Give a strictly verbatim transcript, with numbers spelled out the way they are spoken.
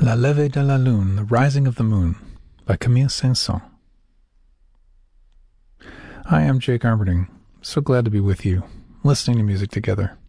La Levée de la Lune, The Rising of the Moon, by Camille Saint-Saëns. Hi, I'm Jake Armitage. So glad to be with you, listening to music together.